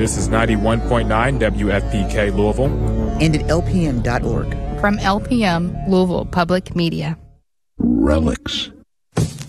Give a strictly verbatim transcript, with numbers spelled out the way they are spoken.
This is ninety-one point nine W F P K Louisville. And at L P M dot org. From L P M, Louisville Public Media. Relics.